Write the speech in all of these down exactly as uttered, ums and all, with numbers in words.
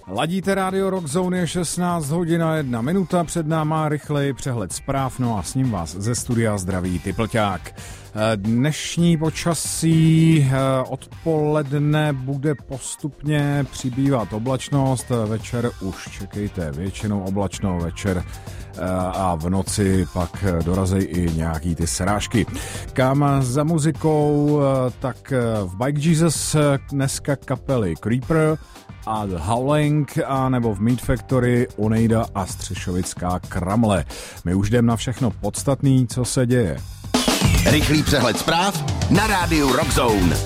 Ladíte rádio Rock Zone, je šestnáct hodin a jedna minuta, před náma rychlej přehled zpráv, no a s ním vás ze studia zdraví Typlťák. Dnešní počasí odpoledne bude postupně přibývat oblačnost, večer už čekejte většinou oblačnou, večer a v noci pak dorazí i nějaký ty srážky. Kam za muzikou, tak v Bike Jesus dneska kapely Creeper a The Howling, a nebo v Meat Factory Oneida a Střešovická Kramle. My už jdem na všechno podstatný, co se děje. Rychlý přehled zpráv na rádiu Rock Zone.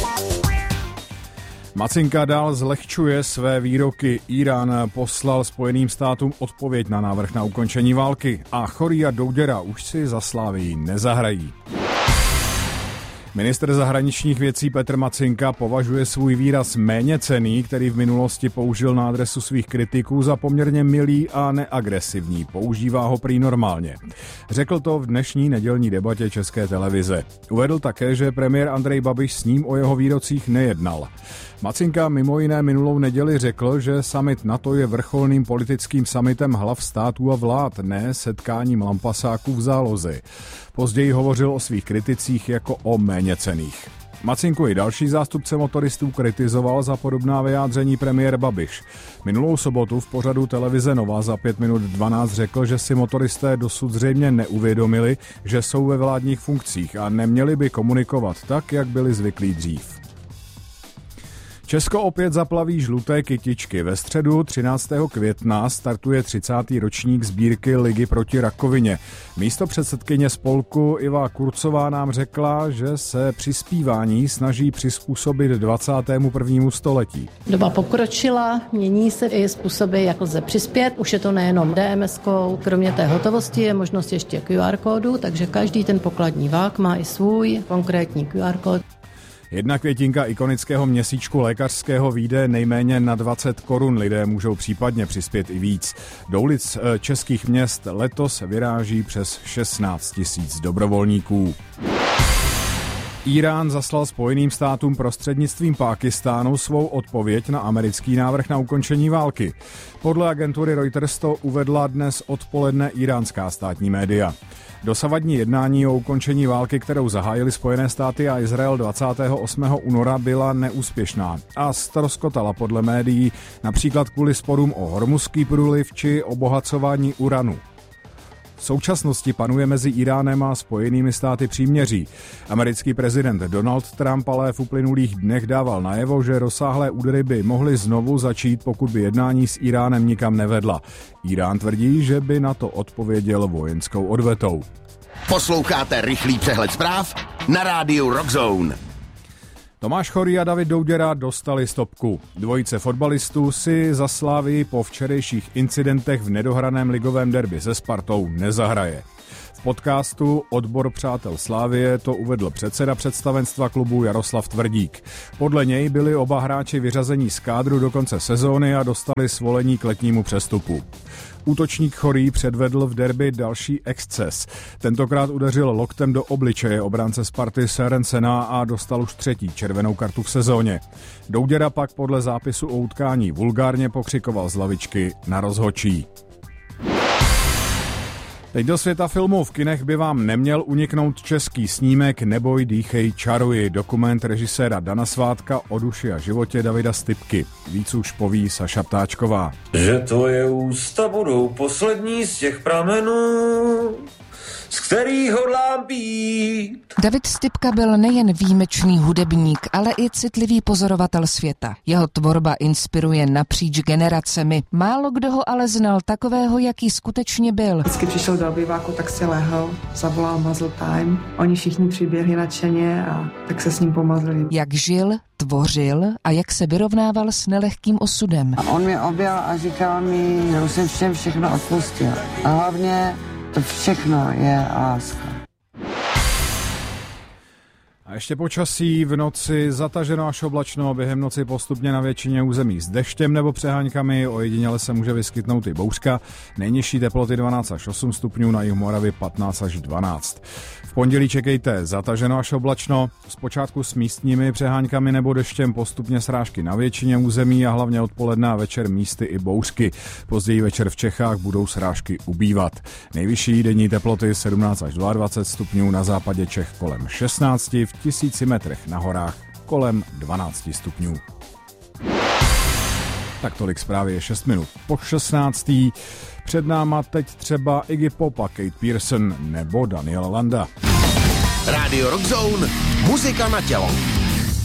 Macinka dál zlehčuje své výroky. Irán poslal Spojeným státům odpověď na návrh na ukončení války a Chorý a Douděra už si za Slávii nezahrají. Ministr zahraničních věcí Petr Macinka považuje svůj výraz méněcenný, který v minulosti použil na adresu svých kritiků, za poměrně milý a neagresivní. Používá ho prý normálně. Řekl to v dnešní nedělní debatě České televize. Uvedl také, že premiér Andrej Babiš s ním o jeho výrocích nejednal. Macinka mimo jiné minulou neděli řekl, že summit NATO je vrcholným politickým summitem hlav států a vlád, ne setkáním lampasáků v záloze. Později hovořil o svých kriticích jako o méněcenných. Macinku i další zástupce motoristů kritizoval za podobná vyjádření premiér Babiš. Minulou sobotu v pořadu televize Nova za pět minut dvanáct řekl, že si motoristé dosud zřejmě neuvědomili, že jsou ve vládních funkcích a neměli by komunikovat tak, jak byli zvyklí dřív. Česko opět zaplaví žluté kytičky. Ve středu třináctého května startuje třicátý ročník sbírky Ligy proti rakovině. Místopředsedkyně spolku Iva Kurcová nám řekla, že se přispívání snaží přizpůsobit dvacátému prvnímu století. Doba pokročila, mění se i způsoby, jak lze přispět. Už je to nejenom D M S-kou, kromě té hotovosti je možnost ještě Q R kódu, takže každý ten pokladní vák má i svůj konkrétní Q R kód. Jedna květinka ikonického měsíčku lékařského vyjde nejméně na dvacet korun. Lidé můžou případně přispět i víc. Do ulic českých měst letos vyráží přes šestnáct tisíc dobrovolníků. Irán zaslal Spojeným státům prostřednictvím Pákistánu svou odpověď na americký návrh na ukončení války. Podle agentury Reuters to uvedla dnes odpoledne iránská státní média. Dosavadní jednání o ukončení války, kterou zahájili Spojené státy a Izrael dvacátého osmého února, byla neúspěšná a ztroskotala podle médií například kvůli sporům o Hormuzský průliv či obohacování uranu. V současnosti panuje mezi Iránem a Spojenými státy příměří. Americký prezident Donald Trump ale v uplynulých dnech dával najevo, že rozsáhlé údery by mohly znovu začít, pokud by jednání s Iránem nikam nevedla. Irán tvrdí, že by na to odpověděl vojenskou odvetou. Posloucháte rychlý přehled zpráv na rádiu Rock Zone. Tomáš Chorý a David Douděra dostali stopku. Dvojice fotbalistů si za Slávii po včerejších incidentech v nedohraném ligovém derby se Spartou nezahraje. V podcastu Odbor přátel Slávie to uvedl předseda představenstva klubu Jaroslav Tvrdík. Podle něj byli oba hráči vyřazení z kádru do konce sezóny a dostali svolení k letnímu přestupu. Útočník Chorý předvedl v derby další exces. Tentokrát udeřil loktem do obličeje obránce Sparty Sérensena a dostal už třetí červenou kartu v sezóně. Douděra pak podle zápisu o utkání vulgárně pokřikoval z lavičky na rozhodčí. Teď do světa filmu. V kinech by vám neměl uniknout český snímek Neboj, dýchej, čaruji. Dokument režiséra Dana Svátka o duši a životě Davida Stypky. Víc už poví Saša Ptáčková. Že tvoje ústa budou poslední z těch pramenů, z kterých hodlám pít. David Stypka byl nejen výjimečný hudebník, ale i citlivý pozorovatel světa. Jeho tvorba inspiruje napříč generacemi. Málo kdo ho ale znal takového, jaký skutečně byl. Vždycky přišel do obyváku, tak si lehl, zavolal Muzzle Time. Oni všichni přiběhli nadšeně a tak se s ním pomazli. Jak žil, tvořil a jak se vyrovnával s nelehkým osudem. A on mě objal a říkal mi, že už jsem všem všechno odpustil. A hlavně to všechno je láska. A ještě počasí, v noci zataženo až oblačno, během noci postupně na většině území s deštěm nebo přeháňkami, ojediněle se může vyskytnout i bouřka. Nejnižší teploty dvanáct až osm stupňů, na jihu Moravy patnáct až dvanáct. V pondělí čekejte zataženo až oblačno, zpočátku s místními přeháňkami nebo deštěm, postupně srážky na většině území a hlavně odpoledne a večer místy i bouřky. Později večer v Čechách budou srážky ubývat. Nejvyšší denní teploty sedmnáct až dvacet dva stupňů, na západě Čech kolem šestnáct, v tisíci metrech na horách kolem dvanáct stupňů. Tak tolik zprávy je šest minut po šestnáctý. Před náma teď třeba Iggy Pop a Kate Pearson nebo Daniela Landa. Rádio Rock Zone, muzika na tělo.